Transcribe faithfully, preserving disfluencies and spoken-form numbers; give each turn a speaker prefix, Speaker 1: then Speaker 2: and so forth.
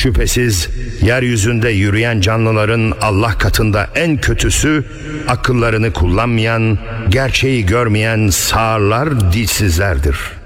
Speaker 1: Şüphesiz yeryüzünde yürüyen canlıların Allah katında en kötüsü, akıllarını kullanmayan, gerçeği görmeyen sağırlar, dilsizlerdir.